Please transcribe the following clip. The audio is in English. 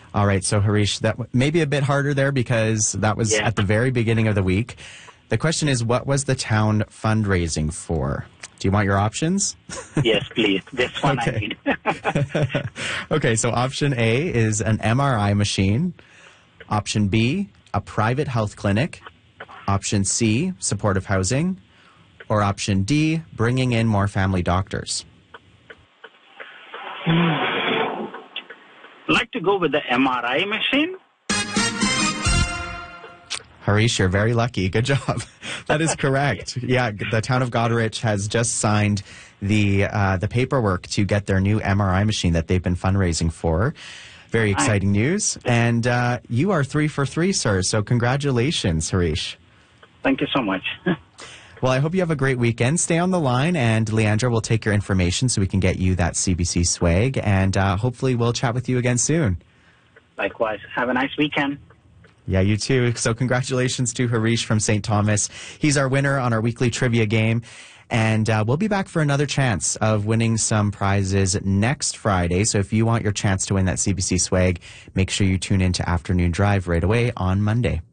All right, so Harish, that may be a bit harder there because that was at the very beginning of the week. The question is, what was the town fundraising for? Do you want your options? Yes, please. This one I need. Okay, so option A is an MRI machine. Option B, a private health clinic. Option C, supportive housing. Or option D, bringing in more family doctors. I'd like to go with the MRI machine. Harish, you're very lucky. Good job. That is correct. Yeah, the town of Goderich has just signed the paperwork to get their new MRI machine that they've been fundraising for. Very exciting news. And you are 3 for 3, sir. So congratulations, Harish. Thank you so much. Well, I hope you have a great weekend. Stay on the line, and Leandra will take your information so we can get you that CBC swag. And hopefully we'll chat with you again soon. Likewise. Have a nice weekend. Yeah, you too. So congratulations to Harish from St. Thomas. He's our winner on our weekly trivia game. And we'll be back for another chance of winning some prizes next Friday. So if you want your chance to win that CBC swag, make sure you tune in to Afternoon Drive right away on Monday.